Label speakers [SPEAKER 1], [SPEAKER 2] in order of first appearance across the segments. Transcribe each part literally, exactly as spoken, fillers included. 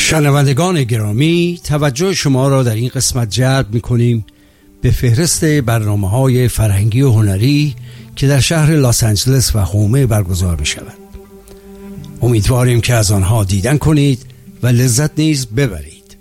[SPEAKER 1] شنوندگان گرامی، توجه شما را در این قسمت جلب می‌کنیم به فهرست برنامه‌های فرهنگی و هنری که در شهر لس آنجلس و هومه برگزار می‌شود. امیدواریم که از آنها دیدن کنید و لذت نیز ببرید.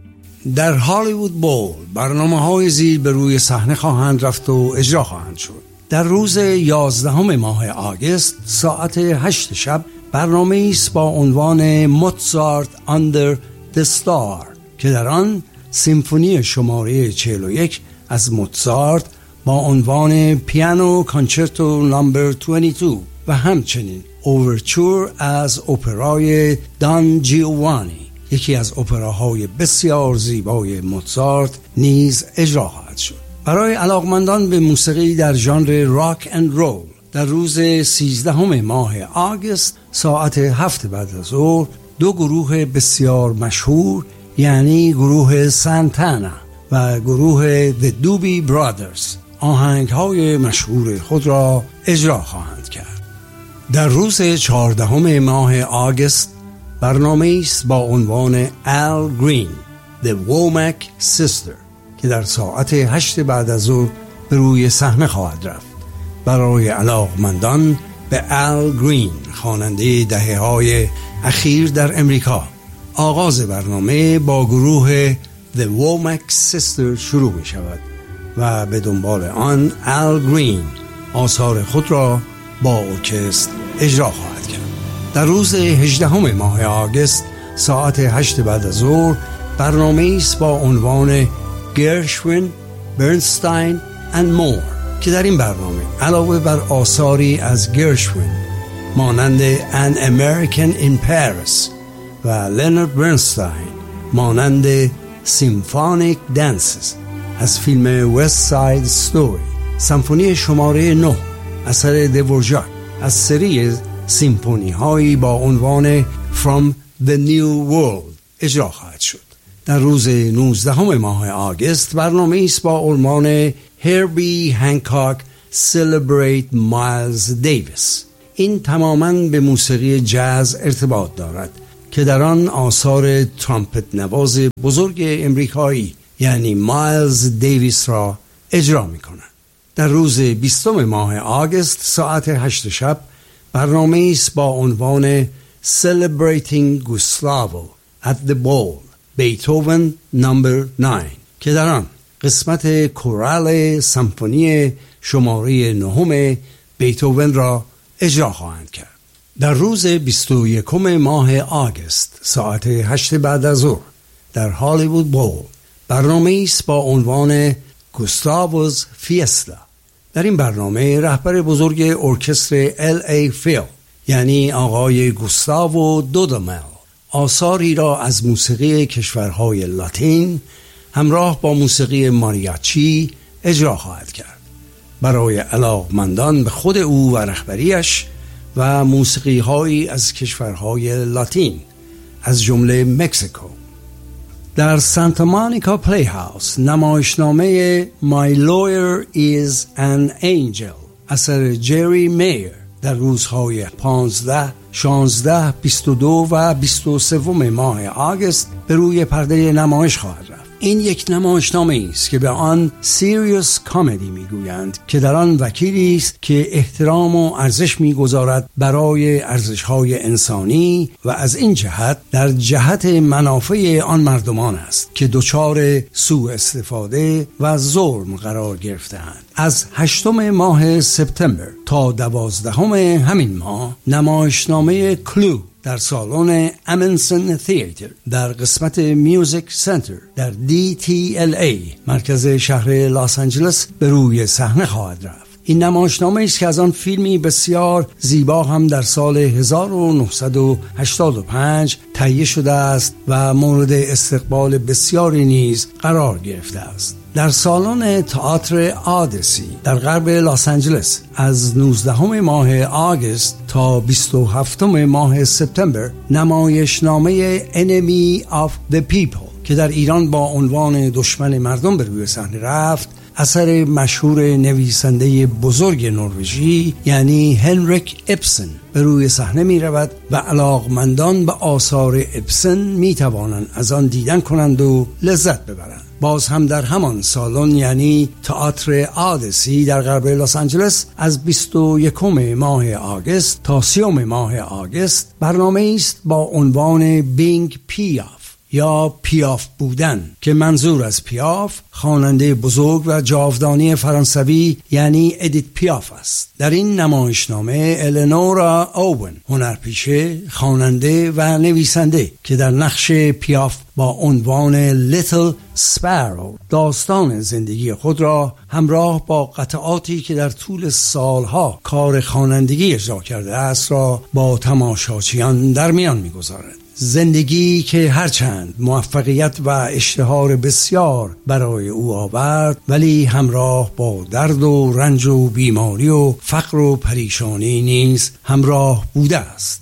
[SPEAKER 1] در هالیوود بول برنامه‌های زیر به روی صحنه خواهند رفت و اجرا خواهند شد. در روز یازدهم ماه آگوست ساعت هشت شب برنامه است با عنوان موزارت اندر د ستار که در آن سیمفونی شماره چهل و یک از موزارت با عنوان پیانو کانچرتو نمبر بیست و دو و همچنین اوورچور از اپرای دان جیوانی، یکی از اپراهای بسیار زیبای موزارت، نیز اجرا خواهد شد. برای علاقمندان به موسیقی در ژانر راک اند رول در روز سیزدهم ماه آگوست ساعت هفت بعد از ظهر دو گروه بسیار مشهور، یعنی گروه سانتانا و گروه The Doobie Brothers، آهنگ‌های مشهور خود را اجرا خواهند کرد. در روز چهاردهم ماه آگوست برنامه است با عنوان Al Green The Womack Sister که در ساعت هشت بعد از ظهر به روی صحنه خواهد رفت. برای علاقمندان به آل گرین، خواننده دهه‌های اخیر در امریکا، آغاز برنامه با گروه The Womack Sister شروع می شود و به دنبال آن آل گرین آثار خود را با ارکستر اجرا خواهد کرد. در روز هجدهم ماه آگوست ساعت هشت بعد از ظهر برنامه است با عنوان گرشوین، برنستاین and more که در این برنامه علاوه بر آثاری از گرشوین مانند An American in Paris و لنارد برنستاین مانند Symphonic Dances از فیلم West Side Story، سمفونی شماره نه اثر دورژاک از سری سیمفونی هایی با عنوان From the New World اجرا خواهد شد. در روز نوزدهم ماه آگوست برنامه است با عنوان هربی هنکاک Celebrate Miles Davis. این تماماً به موسیقی جاز ارتباط دارد که در آن آثار ترامپت نواز بزرگ امریکایی یعنی مایلز دیویس را اجرا می کنند. در روز بیستم ماه آگوست ساعت هشت شب برنامه است با عنوان Celebrating Gustavo at the Ball بیتهوون نمبر نه که در آن قسمت کورال سمفونی شماره نهم بیتهوون را اجرا خواهند کرد. در روز بیست و یکم ماه آگوست ساعت هشت بعد از ظهر در هالیوود بول برنامه است با عنوان گوستاووز فیستا. در این برنامه رهبر بزرگ ارکستر ال ای فیل یعنی آقای گوستاوو دودامل آثاری را از موسیقی کشورهای لاتین همراه با موسیقی ماریاچی اجرا خواهد کرد. برای علاقمندان به خود او و رهبریش و موسیقی هایی از کشورهای لاتین از جمله مکزیکو. در سانتا مونیکا پلی هاوس نمایشنامه My Lawyer is an Angel اثر جری میر در روزهای پانزده، شانزده، بیست و دو و بیست و سه ماه آگوست به روی پرده نمایش خواهد رفت. این یک نمایشنامه است که به آن سیریوس کامدی میگویند که در آن وکیلی است که احترام و ارزش میگذارد برای ارزش‌های انسانی و از این جهت در جهت منافع آن مردمان است که دچار سوء استفاده و ظلم قرار گرفته‌اند. از هشتم ماه سپتامبر تا دوازدهم همین ماه نمایشنامه کلو در سالن امنسن تئاتر در قسمت میوزیک سنتر در دی تی ال ای مرکز شهر لس آنجلس به روی صحنه خواهد رفت. این نمایشنامه است که از آن فیلمی بسیار زیبا هم در سال هزار و نهصد و هشتاد و پنج تهیه شده است و مورد استقبال بسیاری نیز قرار گرفته است. در سالن تئاتر آدیسی در غرب لس آنجلس از نوزدهم ماه آگوست تا بیست و هفتم ماه سپتامبر نمایشنامه Enemy of the People که در ایران با عنوان دشمن مردم به روی صحنه رفت اثر مشهور نویسنده بزرگ نروژی یعنی هنریک اپسن به روی صحنه می رود و علاقمندان به آثار اپسن می توانند از آن دیدن کنند و لذت ببرند. باز هم در همان سالن یعنی تئاتر آدیسی در غرب لس آنجلس از بیست و یکم ماه آگوست تا سیوم ماه آگوست برنامه است با عنوان بینگ پیاف یا پیاف بودن که منظور از پیاف خواننده بزرگ و جاودانی فرانسوی یعنی ادیت پیاف است. در این نمایشنامه النورا اوون هنرپیشه، خواننده و نویسنده که در نقش پیاف با عنوان لیتل سپارو داستان زندگی خود را همراه با قطعاتی که در طول سالها کار خوانندگی اجرا کرده است را با تماشاچیان در میان می‌گذارد. زندگی که هرچند موفقیت و اشتهار بسیار برای او آورد ولی همراه با درد و رنج و بیماری و فقر و پریشانی نیز همراه بوده است.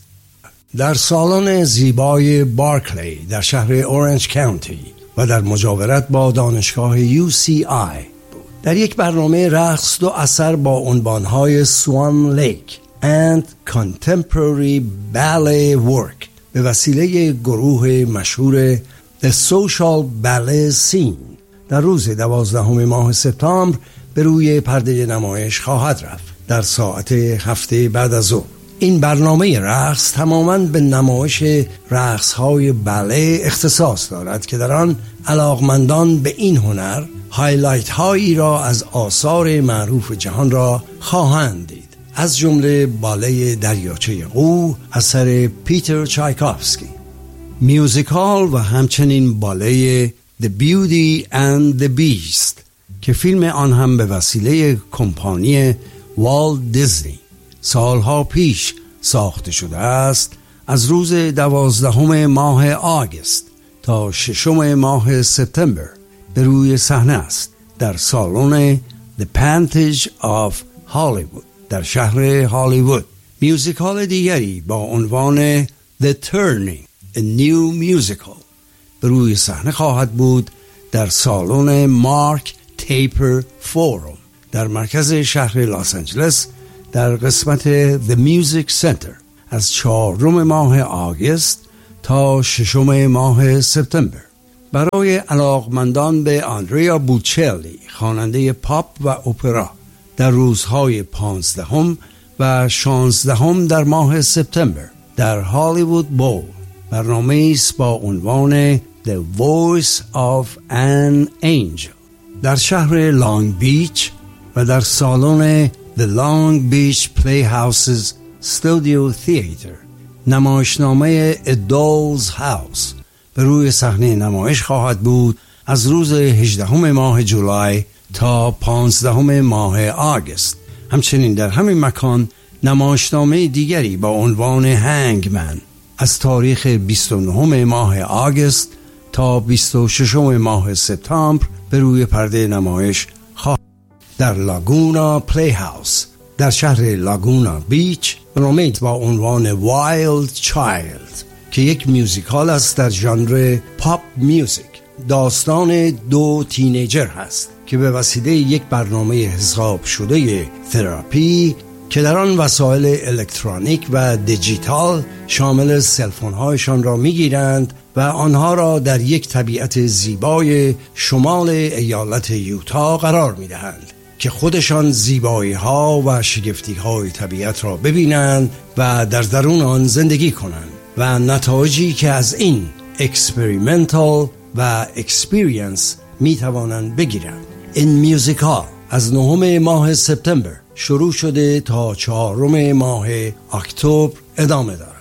[SPEAKER 1] در سالن زیبای بارکلی در شهر اورنج کانتی و در مجاورت با دانشگاه یو سی آی بود. در یک برنامه رقص دو اثر با عنوانهای سوان لیک and Contemporary Ballet Work به وسیله گروه مشهور The Social Ballet Scene در روز دوازدهم ماه سپتامبر به روی پرده نمایش خواهد رفت در ساعت هفته بعد از ظهر. این برنامه رقص تماماً به نمایش رقص‌های باله اختصاص دارد که در آن علاقمندان به این هنر هایلایت هایی را از آثار معروف جهان را خواهند دید، از جمله باله دریاچه قو اثر پیتر چایکوفسکی، میوزیکال و همچنین باله The Beauty and the Beast که فیلم آن هم به وسیله کمپانی والت دیزنی سالها پیش ساخته شده است از روز دوازدهم ماه آگوست تا ششم ماه سپتامبر به روی صحنه است در سالن The Pantage of Hollywood در شهر هالیوود. میوزیکال دیگری با عنوان The Turning A New Musical به روی صحنه خواهد بود در سالن مارک تیپر فورم در مرکز شهر لس آنجلس در قسمت The Music Center از چهارم ماه آگوست تا ششم ماه سپتامبر. برای علاقمندان به آندریا بوچلی خواننده پاپ و اپرا در روزهای پانزدهم و شانزدهم در ماه سپتامبر در هالیوود بول برنامه است با عنوان The Voice of an Angel در شهر لانگ بیچ و در سالن The Long Beach Playhouse's Studio Theater نمایشنامه A Doll's House به روی صحنه نمایش خواهد بود از روز هجدهم ماه جولای تا پانزدهم ماه آگوست. همچنین در همین مکان نمایشنامه دیگری با عنوان هنگمن از تاریخ بیست و نهم ماه آگوست تا بیست و ششم ماه سپتامبر به روی پرده نمایش خواهد در لاگونا پلی هاوس در شهر لاگونا بیچ برنامه با عنوان وایلد چایلد که یک میوزیکال است در ژانر پاپ میوزیک. داستان دو تینیجر هست که به وسیله یک برنامه حساب شده تراپی که در آن وسایل الکترونیک و دیجیتال شامل سلفون هایشان را میگیرند و آنها را در یک طبیعت زیبای شمال ایالت یوتا قرار میدهند که خودشان زیبایی ها و شگفتی های طبیعت را ببینند و در درون آن زندگی کنند و نتایجی که از این اکسپریمنتال و اکسپریانس می توانند بگیرند. این میوزیکال از نهم ماه سپتامبر شروع شده تا چهارم ماه اکتبر ادامه دارد.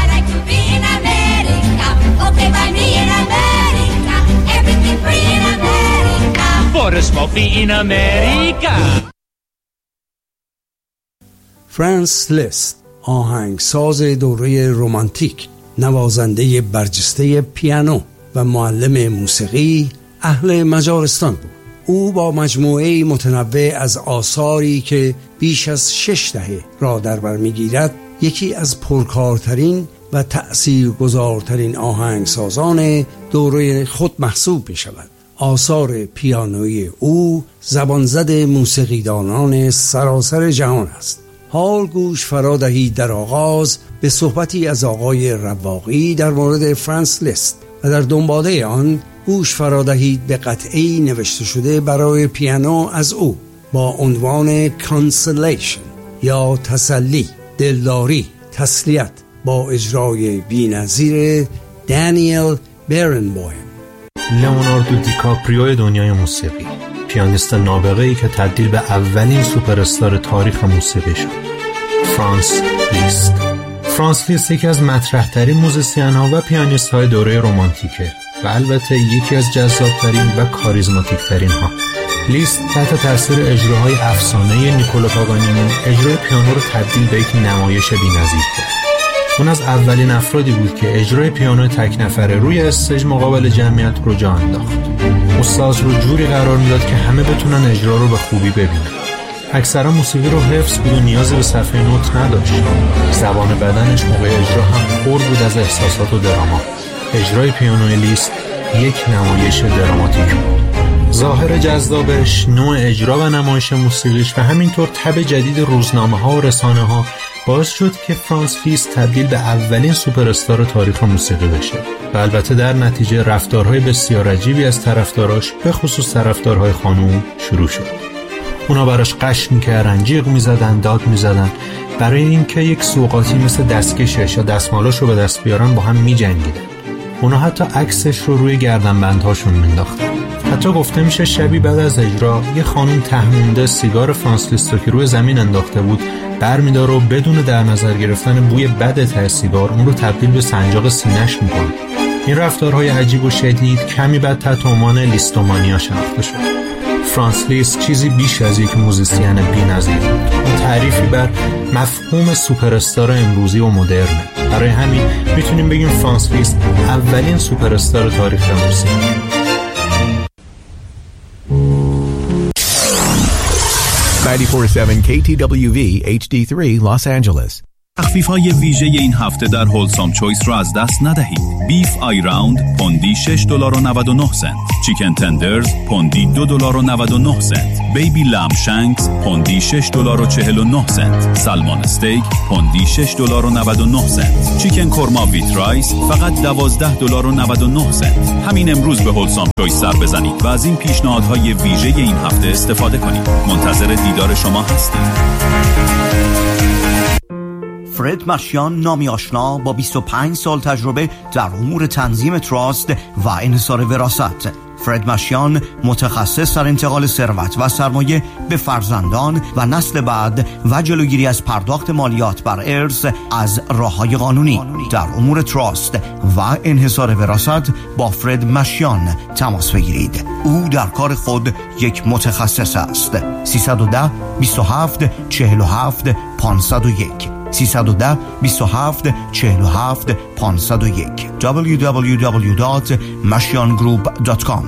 [SPEAKER 1] فرانس لیست آهنگساز دوره رمانتیک، نوازنده برجسته پیانو و معلم موسیقی اهل مجارستان بود. او با مجموعه متنوع از آثاری که بیش از شش دهه را در بر می‌گیرد یکی از پرکارترین و تأثیرگذارترین آهنگسازان دوره خود محسوب می‌شود. آثار پیانویی او زبانزد موسیقیدانان سراسر جهان است. حال گوش فرا دهید در آغاز به صحبتی از آقای رواقی در مورد فرانس لیست و در دنباله آن گوش فرا دهید به قطعه‌ای نوشته شده برای پیانو از او با عنوان کانسولیشن یا تسلی، دلداری، تسلیت، با اجرای بی‌نظیر دانیل برنبویم.
[SPEAKER 2] لئوناردو دیکاپریو دنیای موسیقی، پیانیست نابغه‌ای که تبدیل به اولین سوپر استار تاریخ موسیقی شد. فرانس لیست. فرانس لیست یکی از مطرح‌ترین موزیسین‌ها و پیانیست‌های دوره رمانتیکه و البته یکی از جذاب‌ترین و کاریزماتیک‌ترین ها. لیست تحت تاثیر اجراهای افسانه نیکولو پاگانینی اجرای پیانو رو تبدیل به یک نمایش بی‌نظیر کرد. اون از اولین افرادی بود که اجرای پیانو تک نفره روی استیج مقابل جمعیت رو جا انداخت. استاد رو جوری قرار میداد که همه بتونن اجرا رو به خوبی ببینن. اکثرا موسیقی رو حفظ بود و نیازی به صفحه نوت نداشت. زبان بدنش موقع اجرا هم پر بود از احساسات و دراما. اجرای پیانوی لیست یک نمایش دراماتیک بود. ظاهر جذابش، نوع اجرا و نمایش موسیقیش و همینطور تب جدید روزنامه ها و رسانه ها باعث شد که فرانس لیست تبدیل به اولین سوپر استار تاریخ موسیقی بشه و البته در نتیجه رفتارهای بسیار عجیبی از طرفداراش به خصوص طرفدارهای خانوم شروع شد. اونا براش قش میکردن، جیغ میزدن، داد میزدن، برای اینکه یک سوغاتی مثل دستکشش یا دستمالاش رو به دست بیارن با هم میجنگیدن. اونا حتی عکسش رو روی گردنبندهاشون مینداختن. حتی گفته میشه شبی بعد از اجرا یه خانم تهمونده سیگار فرانس لیستو که روی زمین انداخته بود برمیداره و بدون در نظر گرفتن بوی بد ته سیگار اون رو تبدیل به سنجاق سینه‌اش میکنه. این رفتارهای عجیب و شدید کمی بعد تحت عنوان لیستومانیا شناخته شد. فرانس لیست چیزی بیش از یک موزیسین بی‌نظیر بود. اون تعریفی بر مفهوم سوپر استار امروزی و مدرنه. برای همین میتونیم بگیم فرانس لیست اولین سوپر استار تاریخ موسیقی.
[SPEAKER 3] نود و چهار ممیز هفت کی تی دبلیو وی اچ دی سه Los Angeles.
[SPEAKER 4] تخفیف‌های ویژه این هفته در هولسام چویس را از دست ندهید. بیف آی راوند پوندی شش دلار و نود و نه سنت، چیکن تندرز پوندی دو دلار و نود و نه سنت، بیبی لام شانکس پوندی شش دلار و چهل و نه سنت، سالمون استیک پوندی شش دلار و نود و نه سنت، چیکن کورما ویت رایس فقط دوازده دلار و نود و نه سنت. همین امروز به هولسام چویس سر بزنید و از این پیشنهادهای ویژه این هفته استفاده کنید. منتظر دیدار شما هستیم.
[SPEAKER 5] فرد مشیان، نامی آشنا با بیست و پنج سال تجربه در امور تنظیم تراست و انحصار وراثت. فرد مشیان متخصص در انتقال ثروت و سرمایه به فرزندان و نسل بعد و جلوگیری از پرداخت مالیات بر ارث از راه‌های قانونی. در امور تراست و انحصار وراثت با فرد مشیان تماس بگیرید. او در کار خود یک متخصص است. سیصد و ده بیست و هفت چهل و هفت پانصد و یک سیصد و ده بیست و هفت چهل و هفت پانصد و یک دبلیو دبلیو دبلیو دات مشیان گروپ دات کام.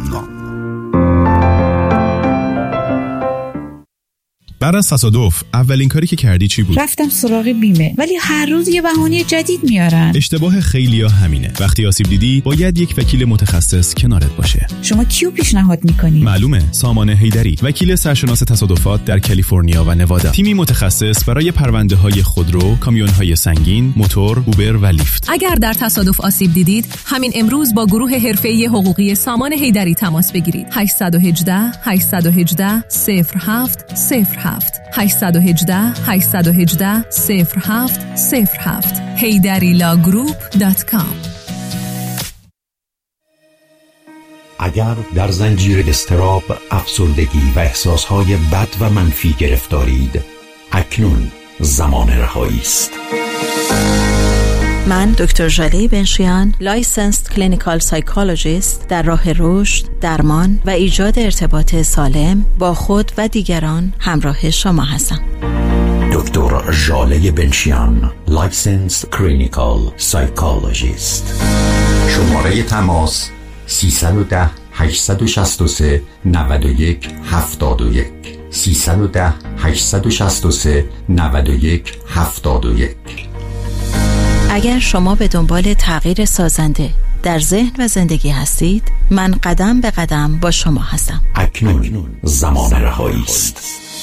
[SPEAKER 6] بعد از تصادف اولین کاری که کردی چی بود؟
[SPEAKER 7] رفتم سراغ بیمه، ولی هر روز یه بهانه جدید میارن.
[SPEAKER 6] اشتباه خیلیا همینه. وقتی آسیب دیدی باید یک وکیل متخصص کنارت باشه.
[SPEAKER 7] شما کیو پیشنهاد میکنی؟
[SPEAKER 6] معلومه، سامان حیدری، وکیل سرشناس تصادفات در کالیفرنیا و نوادا. تیمی متخصص برای پرونده‌های خودرو، کامیون‌های سنگین، موتور، اوبر و لیفت.
[SPEAKER 8] اگر در تصادف آسیب دیدید، همین امروز با گروه حرفه‌ای حقوقی سامان حیدری تماس بگیرید. هشت یک هشت هشت یک هشت صفر هفت صفر هفت هشت یک هشت هشت یک هشت صفر هفت صفر هفت حیدری لا گروپ دات کام.
[SPEAKER 9] اگر در زنجیر اضطراب، افسردگی و احساسهای بد و منفی گرفتارید، اکنون زمان رهایی است.
[SPEAKER 10] من دکتر ژاله بنشیان، لایسنسد کلینیکال سایکولوژیست، در راه رشد، درمان و ایجاد ارتباط سالم با خود و دیگران همراه شما هستم.
[SPEAKER 9] دکتر ژاله بنشیان، لایسنسد کلینیکال سایکولوژیست. شماره تماس سیصد و ده هشتصد و شصت و سه نود و یک هفتاد و یک سیصد و ده هشتصد و شصت و سه نود و یک هفتاد و یک.
[SPEAKER 10] اگر شما به دنبال تغییر سازنده در ذهن و زندگی هستید، من قدم به قدم با شما هستم.
[SPEAKER 9] اکنون زمان رهایی است.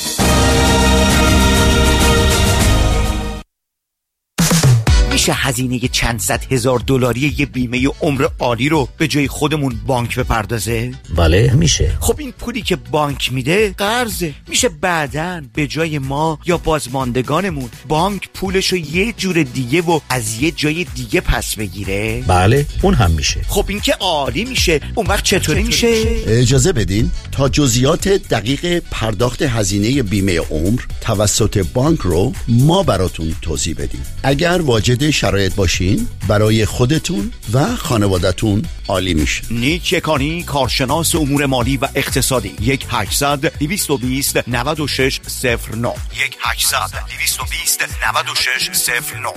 [SPEAKER 5] میشه هزینه چند صد هزار دلاری یه بیمه عمر عالی رو به جای خودمون بانک بپردازه؟
[SPEAKER 11] بله میشه.
[SPEAKER 5] خب این پولی که بانک میده قرضه. میشه بعداً به جای ما یا بازماندگانمون بانک پولشو یه جور دیگه و از یه جای دیگه پس بگیره؟
[SPEAKER 11] بله اون هم میشه.
[SPEAKER 5] خب این که عالی میشه. اون وقت چطوری میشه؟
[SPEAKER 12] اجازه بدین تا جزئیات دقیق پرداخت هزینه بیمه عمر توسط بانک رو ما براتون توضیح بدیم. اگر واجد شرایط باشین برای خودتون و خانوادتون عالی میشه.
[SPEAKER 5] نیک یکانی، کارشناس امور مالی و اقتصادی. یک هشتصد دویست و بیست نود و شش صفر نه یک هشتصد دویست و بیست نود و شش صفر نه.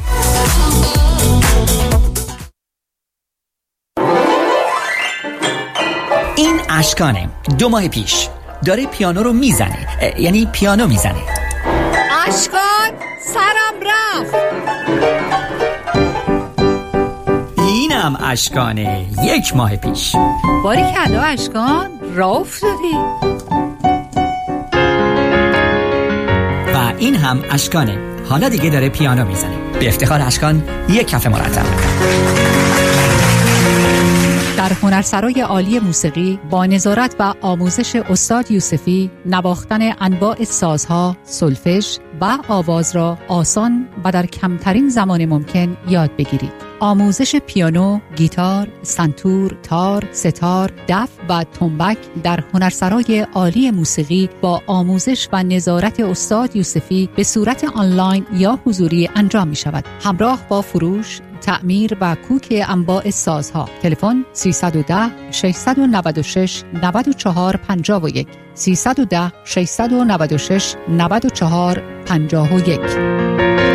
[SPEAKER 13] این اشکانه دو ماه پیش داره پیانو رو میزنه، یعنی پیانو میزنه.
[SPEAKER 14] اشکان سرم رفت.
[SPEAKER 13] اینم اشکانه یک ماه پیش.
[SPEAKER 14] باریکلا اشکان راه افتادی.
[SPEAKER 13] و این هم اشکانه، حالا دیگه داره پیانو میزنه. به افتخار اشکان یک کف مرتب.
[SPEAKER 8] در هنرسرای عالی موسیقی با نظارت و آموزش استاد یوسفی، نواختن انواع سازها، سولفژ و آواز را آسان و در کمترین زمان ممکن یاد بگیرید. آموزش پیانو، گیتار، سنتور، تار، ستار، دف و تنبک در هنرسرای عالی موسیقی با آموزش و نظارت استاد یوسفی به صورت آنلاین یا حضوری انجام می شود. همراه با فروش، تعمیر و کوک انواع سازها. تلفن سیصد و ده ششصد و نود و شش نود و چهار پنجاه و یک سیصد و ده ششصد و نود و شش نود و چهار پنجاه و یک.